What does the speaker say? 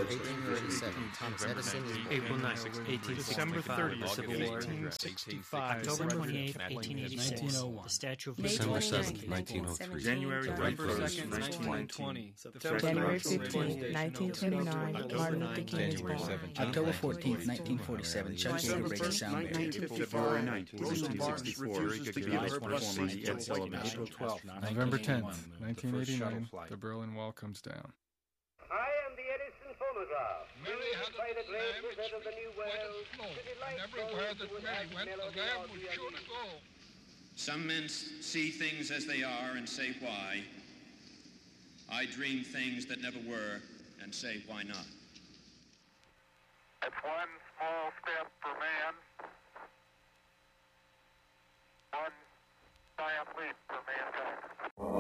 1837, Thomas Edison is born. April 9th, 1865, December 30th, the Civil War. 1865, October 28th, 1886, 1901. the Statue of December Liberty. 7th, 1903. January November 2nd, 1920. January 15th, 1929, Martin Luther King is born. October 14th, 1947, Chuck Yeager breaks sound barrier. February 9th, 1864, Guitar performer Ed Sullivan. April 12th, November 10th, 1989, the Berlin Wall comes down. I am the Edison phonograph. Mary had by the a great lamb which wizard of the New World. flow, and everywhere that Mary went, the lamb was sure to go. Some men see things as they are and say why. I dream things that never were and say why not. It's one small step for man, one giant leap